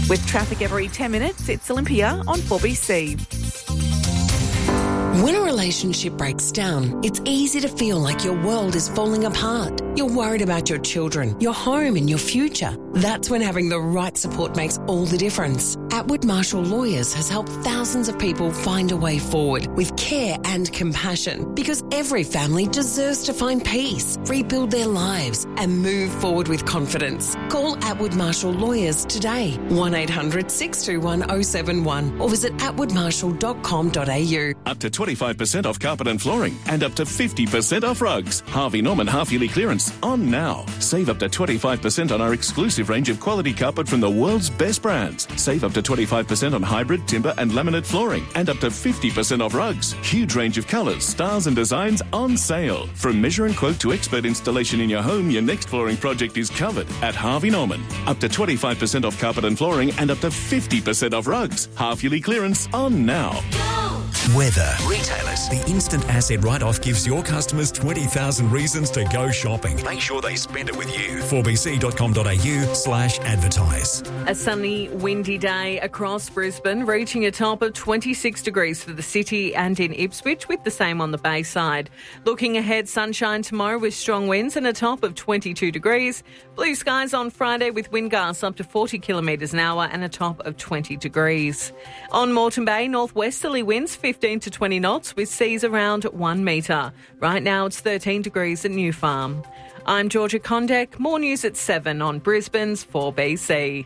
With traffic every 10 minutes, it's Olympia on 4BC. When a relationship breaks down, it's easy to feel like your world is falling apart. You're worried about your children, your home and your future. That's when having the right support makes all the difference. Atwood Marshall Lawyers has helped thousands of people find a way forward with care and compassion, because every family deserves to find peace, rebuild their lives and move forward with confidence. Call Atwood Marshall Lawyers today, 1800 621 071, or visit atwoodmarshall.com.au. Up to 25% off carpet and flooring and up to 50% off rugs. Harvey Norman half-yearly clearance on now. Save up to 25% on our exclusive range of quality carpet from the world's best brands. Save up to 25% on hybrid, timber and laminate flooring and up to 50% off rugs. Huge range of colours, styles and designs on sale. From measure and quote to expert installation in your home, your next flooring project is covered at Harvey Norman. Up to 25% off carpet and flooring and up to 50% off rugs. Half-yearly clearance on now. Weather. Retailers. The instant asset write-off gives your customers 20,000 reasons to go shopping. Make sure they spend it with you. 4bc.com.au/advertise. A sunny, windy day across Brisbane, reaching a top of 26 degrees for the city and in Ipswich, with the same on the Bayside. Looking ahead, sunshine tomorrow with strong winds and a top of 22 degrees. Blue skies on Friday with wind gusts up to 40 kilometres an hour and a top of 20 degrees. On Moreton Bay, northwesterly winds 15 to 20 knots with seas around 1 metre. Right now it's 13 degrees at New Farm. I'm Georgia Condek. More news at 7 on Brisbane's 4BC.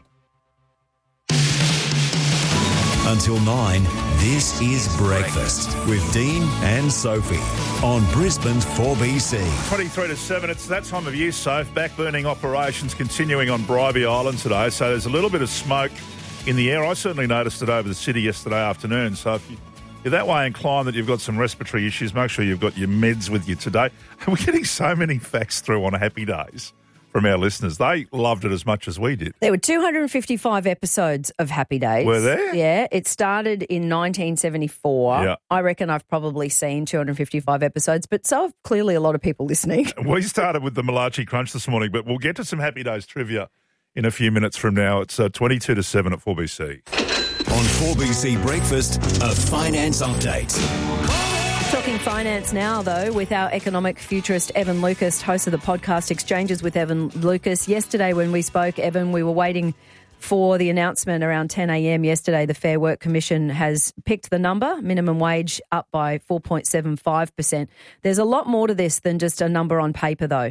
Until 9, this is Breakfast with Dean and Sophie on Brisbane's 4BC. 23 to 7, it's that time of year, Soph. Backburning operations continuing on Bribie Island today, so there's a little bit of smoke in the air. I certainly noticed it over the city yesterday afternoon, so if you're that way inclined that you've got some respiratory issues, make sure you've got your meds with you today. We're getting so many facts through on Happy Days from our listeners. They loved it as much as we did. There were 255 episodes of Happy Days. Were there? Yeah. It started in 1974. Yeah. I reckon I've probably seen 255 episodes, but so have clearly a lot of people listening. We started with the Malachi Crunch this morning, but we'll get to some Happy Days trivia in a few minutes from now. It's 22 to 7 at 4BC. On 4BC Breakfast, a finance update. Talking finance now, though, with our economic futurist, Evan Lucas, host of the podcast Exchanges with Evan Lucas. Yesterday when we spoke, Evan, we were waiting for the announcement around 10 a.m. yesterday. The Fair Work Commission has picked the number, minimum wage up by 4.75%. There's a lot more to this than just a number on paper, though.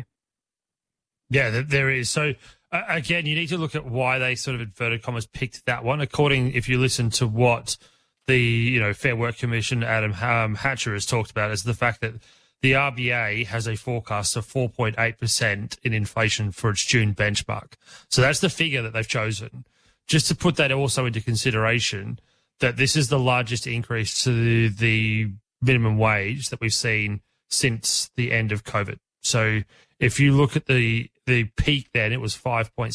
Yeah, there is. So, again, you need to look at why they sort of, inverted commas, picked that one. If you listen to what the Fair Work Commission, Adam Hatcher, has talked about, is the fact that the RBA has a forecast of 4.8% in inflation for its June benchmark. So that's the figure that they've chosen. Just to put that also into consideration, that this is the largest increase to the minimum wage that we've seen since the end of COVID. So if you look at the peak then, it was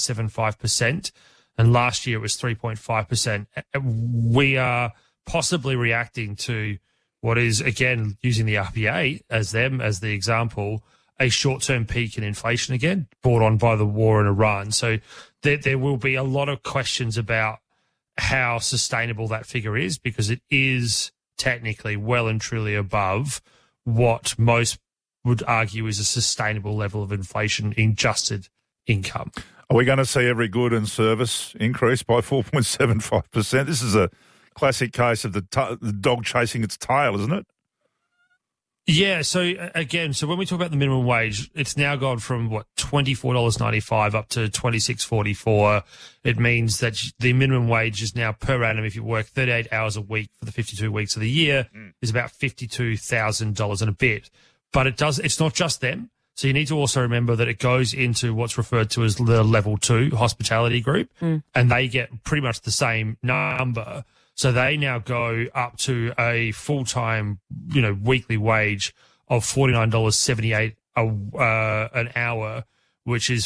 5.75%, and last year it was 3.5%. We are possibly reacting to what is, again, using the RBA as the example, a short-term peak in inflation again, brought on by the war in Iran. So there will be a lot of questions about how sustainable that figure is, because it is technically well and truly above what most would argue is a sustainable level of inflation in adjusted income. Are we going to see every good and service increase by 4.75%? This is a classic case of the dog chasing its tail, isn't it? Yeah, so when we talk about the minimum wage, it's now gone from, $24.95 up to $26.44. It means that the minimum wage is now per annum, if you work 38 hours a week for the 52 weeks of the year, is about $52,000 and a bit. But it's not just them. So you need to also remember that it goes into what's referred to as the level 2 hospitality group, and they get pretty much the same number. So they now go up to a full-time, weekly wage of $49.78 an hour, which is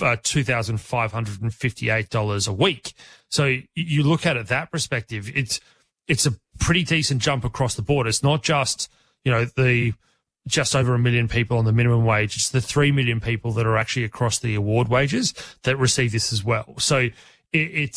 $2,558 a week. So you look at it that perspective, it's a pretty decent jump across the board. It's not just, the just over 1 million people on the minimum wage. It's the 3 million people that are actually across the award wages that receive this as well. So it